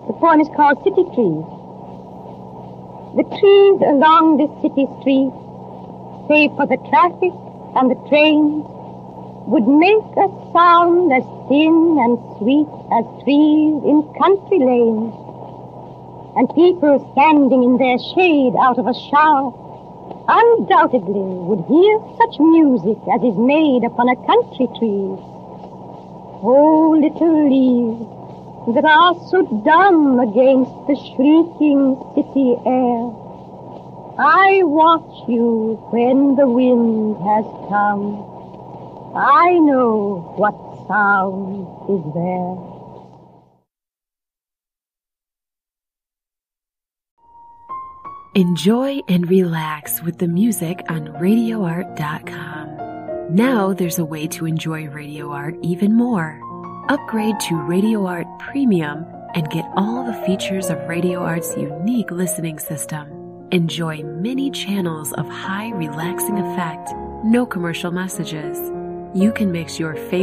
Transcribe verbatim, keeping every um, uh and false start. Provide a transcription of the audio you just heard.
The poem is called City Trees. The trees along this city street, save for the traffic and the trains, would make a sound as thin and sweet as trees in country lanes. And people standing in their shade out of a shower undoubtedly would hear such music as is made upon a country tree. Oh, little leaves that are so dumb against the shrieking city air, I watch you when the wind has come. I know what sound is there. Enjoy and relax with the music on radio art dot com. Now there's a way to enjoy Radio Art even more. Upgrade to Radio Art Premium and get all the features of Radio Art's unique listening system. Enjoy many channels of high relaxing effect, no commercial messages. You can mix your favorite